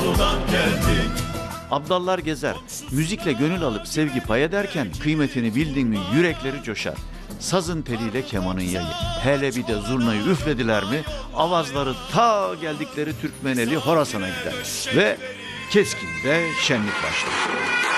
Anadolu'dan geldik. Abdallar gezer, müzikle gönül alıp sevgi pay ederken kıymetini bildin mi yürekleri coşar. Sazın teliyle kemanın yayı, hele bir de zurnayı üflediler mi avazları ta geldikleri Türkmeneli Horasan'a gider ve Keskin'de şenlik başlar.